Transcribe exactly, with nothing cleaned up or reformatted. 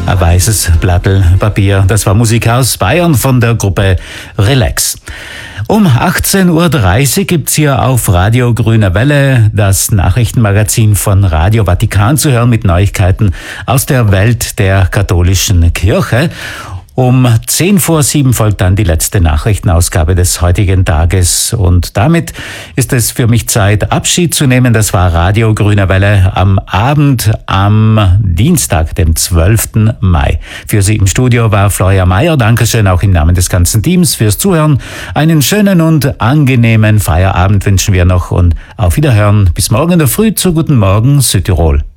Ein weißes Blattel Papier. Das war Musik aus Bayern von der Gruppe Relax. Um achtzehn Uhr dreißig gibt's hier auf Radio Grüne Welle das Nachrichtenmagazin von Radio Vatikan zu hören mit Neuigkeiten aus der Welt der katholischen Kirche. Um zehn vor sieben folgt dann die letzte Nachrichtenausgabe des heutigen Tages. Und damit ist es für mich Zeit, Abschied zu nehmen. Das war Radio Grüne Welle am Abend am Dienstag, dem zwölften Mai. Für Sie im Studio war Florian Mayer. Dankeschön auch im Namen des ganzen Teams fürs Zuhören. Einen schönen und angenehmen Feierabend wünschen wir noch und auf Wiederhören. Bis morgen in der Früh zu Guten Morgen Südtirol.